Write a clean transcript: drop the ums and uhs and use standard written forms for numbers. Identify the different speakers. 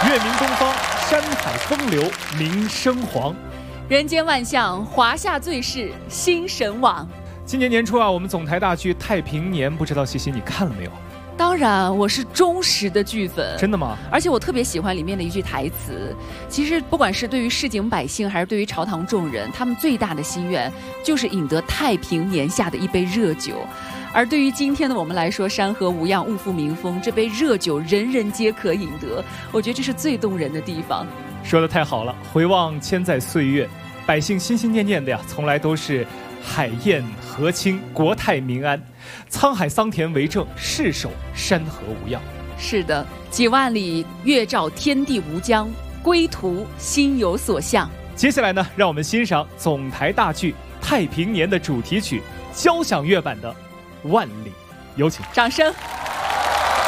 Speaker 1: 月明东方，山海风流名声煌。
Speaker 2: 人间万象，华夏最是心神往。
Speaker 1: 今年年初啊，我们总台大剧《太平年》，不知道西西你看了没有？
Speaker 2: 当然，我是忠实的剧粉。
Speaker 1: 真的吗？
Speaker 2: 而且我特别喜欢里面的一句台词。其实不管是对于市井百姓，还是对于朝堂众人，他们最大的心愿就是饮得太平年下的一杯热酒。而对于今天的我们来说，山河无恙，物阜民丰，这杯热酒人人皆可饮得，我觉得这是最动人的地方。
Speaker 1: 说得太好了，回望千载岁月，百姓心心念念的呀，从来都是海晏河清，国泰民安，沧海桑田为证，世守山河无恙。
Speaker 2: 是的，几万里月照天地无疆，归途心有所向。
Speaker 1: 接下来呢，让我们欣赏总台大剧《太平年》的主题曲交响乐版的《万里》，有请。
Speaker 2: 掌声。